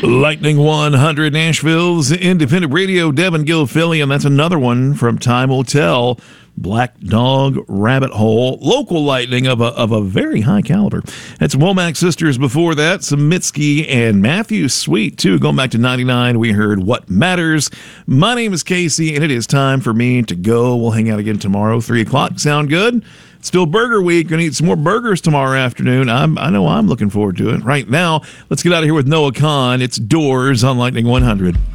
Lightning 100 Nashville's independent radio, Devin Gill Philly, and that's another one from Time Will Tell. Black Dog Rabbit Hole, local lightning of a very high caliber. That's Womack Sisters before that, Samitsky and Matthew Sweet, too. Going back to 99, we heard What Matters. My name is Casey, and it is time for me to go. We'll hang out again tomorrow, 3 o'clock. Sound good? It's still Burger Week. Gonna eat some more burgers tomorrow afternoon. I know I'm looking forward to it. Right now, let's get out of here with Noah Kahn. It's Doors on Lightning 100.